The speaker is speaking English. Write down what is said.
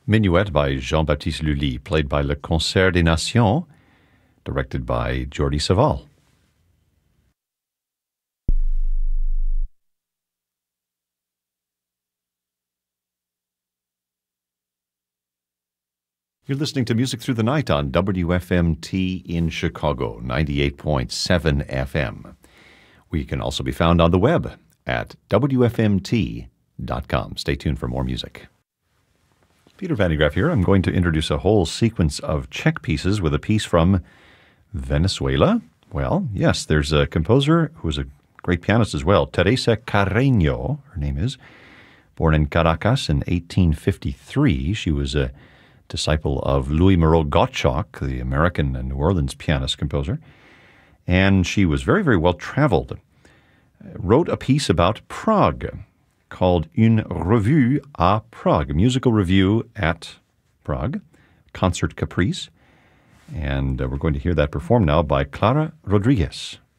Minuet by Jean-Baptiste Lully, played by Le Concert des Nations, directed by Jordi Savall. You're listening to Music Through the Night on WFMT in Chicago, 98.7 FM. We can also be found on the web at WFMT.com. Stay tuned for more music. Peter Van de Graaff here. I'm going to introduce a whole sequence of Czech pieces with a piece from Venezuela. Well, yes, there's a composer who was a great pianist as well, Teresa Carreño, her name is, born in Caracas in 1853. She was a disciple of Louis Moreau Gottschalk, the American New Orleans pianist composer, and she was very, very well traveled. Wrote a piece about Prague called Une Revue à Prague, a musical review at Prague, Concert Caprice, and we're going to hear that performed now by Clara Rodriguez.